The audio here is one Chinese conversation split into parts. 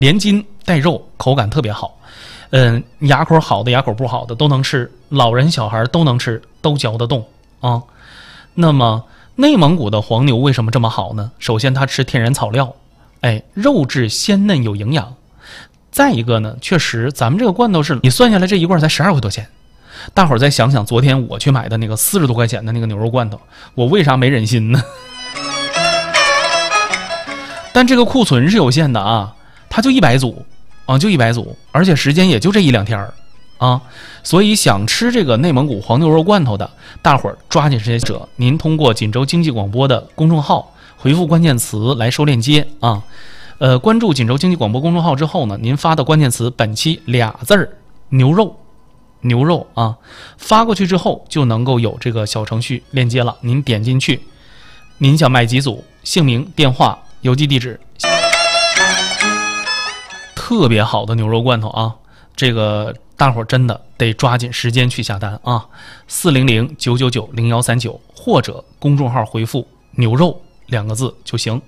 连筋带肉，口感特别好。牙口好的、牙口不好的都能吃，老人小孩都能吃，都嚼得动啊。那么内蒙古的黄牛为什么这么好呢？首先它吃天然草料，肉质鲜嫩有营养。再一个呢，确实咱们这个罐头是你算下来这一罐才12块多钱。大伙儿再想想，昨天我去买的那个40多块钱的那个牛肉罐头，我为啥没忍心呢？但这个库存是有限的啊，它就100组啊，就100组，而且时间也就这1-2天啊，所以想吃这个内蒙古黄牛肉罐头的，大伙儿抓紧时间者，您通过锦州经济广播的公众号回复关键词来收链接啊。关注锦州经济广播公众号之后呢，您发的关键词本期俩字儿牛肉啊，发过去之后就能够有这个小程序链接了。您点进去，您想买几组，姓名、电话、邮寄地址，特别好的牛肉罐头啊！这个大伙儿真的得抓紧时间去下单啊！400-999-0139或者公众号回复“牛肉”2个字就行。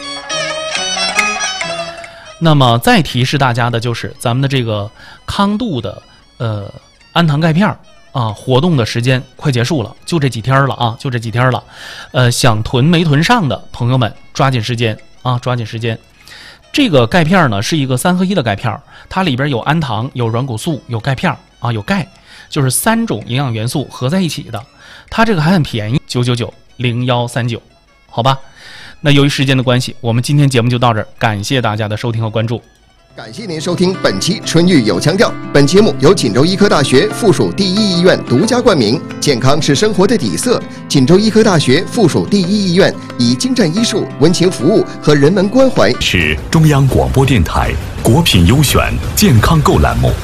那么再提示大家的就是咱们的这个康度的氨糖钙片啊，活动的时间快结束了，就这几天了啊，就这几天了。想囤没囤上的朋友们，抓紧时间啊，抓紧时间。这个钙片呢是一个3合1的钙片，它里边有氨糖、有软骨素、有钙片啊，有钙，就是3种营养元素合在一起的。它这个还很便宜，999-0139，好吧？那由于时间的关系，我们今天节目就到这儿，感谢大家的收听和关注。 感谢您收听本期《春雨有腔调》。本节目由锦州医科大学附属第一医院独家冠名，健康是生活的底色。锦州医科大学附属第一医院以精湛医术、温情服务和人文关怀。 是中央广播电台国品优选健康购栏目。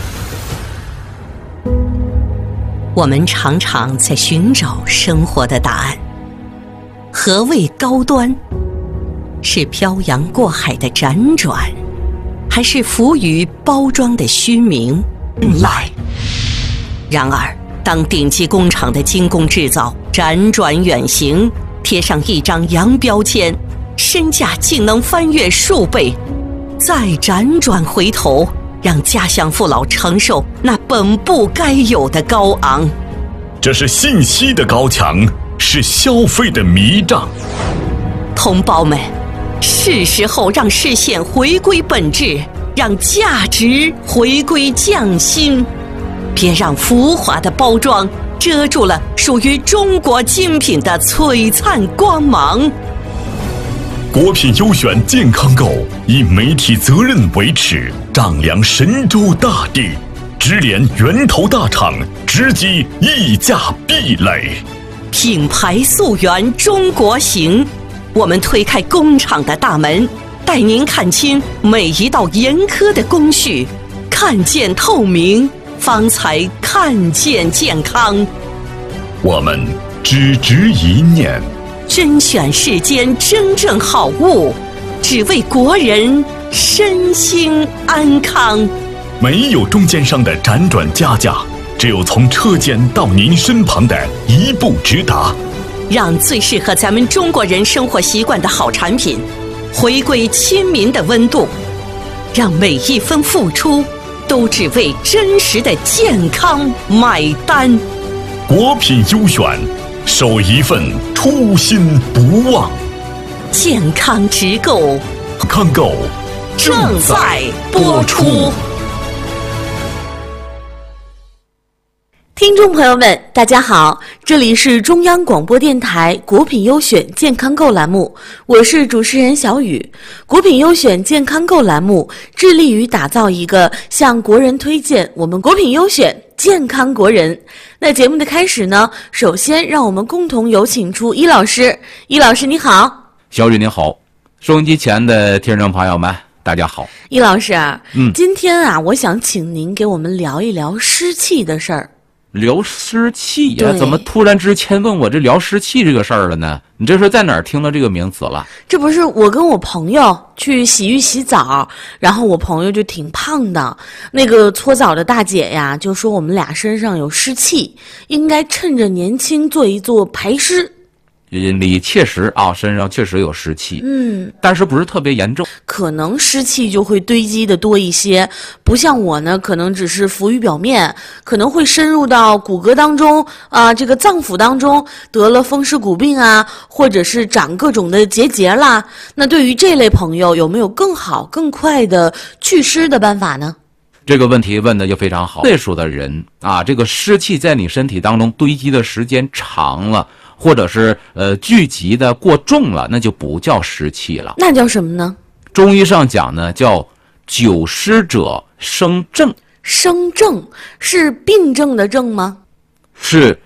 我们常常在寻找生活的答案。何谓高端？是漂洋过海的辗转，还是浮于包装的虚名？来。然而，当顶级工厂的精工制造辗转远行，贴上一张洋标签，身价竟能翻越数倍，再辗转回头，让家乡父老承受那本不该有的高昂。 这是信息的高墙，是消费的迷障。 同胞们，是时候让视线回归本质，让价值回归匠心，别让浮华的包装遮住了属于中国精品的璀璨光芒。 国品优选健康购以媒体责任为耻，丈量神州大地，直连源头大厂，直击溢价壁垒。 品牌溯源中国行，我们推开工厂的大门，带您看清每一道严苛的工序，看见透明，方才看见健康。 我们只执一念， 甄选世间真正好物，只为国人身心安康。 没有中间商的辗转加价，只有从车间到您身旁的一步直达。 让最适合咱们中国人生活习惯的好产品回归亲民的温度，让每一分付出都只为真实的健康买单。 国品优选，守一份初心不忘。 健康直购， 康购正在播出。 听众朋友们，大家好，这里是中央广播电台国品优选健康购栏目，我是主持人小雨。国品优选健康购栏目致力于打造一个向国人推荐我们国品优选健康国人。那节目的开始呢，首先让我们共同有请出伊老师。伊老师你好。 小雨你好，收音机前的听众朋友们大家好。 伊老师啊，今天啊，我想请您给我们聊一聊湿气的事儿。 聊湿气呀？怎么突然之间问我这聊湿气这个事儿了呢？你这是在哪儿听到这个名词了？ 这不是我跟我朋友去洗浴洗澡，然后我朋友就挺胖的，那个搓澡的大姐呀就说我们俩身上有湿气，应该趁着年轻做一做排湿。 里确实啊，身上确实有湿气，但是不是特别严重， 可能湿气就会堆积的多一些，不像我呢，可能只是浮于表面，可能会深入到骨骼当中啊，这个脏腑当中，得了风湿骨病啊，或者是长各种的结节啦。那对于这类朋友，有没有更好、更快的祛湿的办法呢？ 这个问题问的就非常好。岁数的人啊，这个湿气在你身体当中堆积的时间长了，或者是聚集的过重了，那就不叫湿气了。 那叫什么呢？ 中医上讲呢，叫久湿者生症。 生症是病症的症吗？ 是